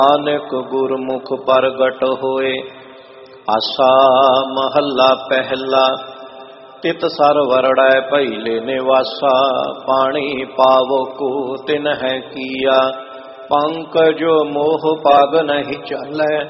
ਨਾਨਕ ਗੁਰਮੁਖ ਪ੍ਰਗਟ ਹੋਏ। ਆਸਾ ਮਹੱਲਾ ਪਹਿਲਾ। ਤਿਤ ਸਰ ਵਰੜੈ ਭਈਲੇ ਨਿਵਾਸਾ, ਪਾਣੀ ਪਾਵੋ ਕੋ ਤਿਨਹਿ ਕੀਆ। ਪੰਕਜ ਮੋਹ ਪਾਗ ਨਹੀਂ ਚਾਲੈ,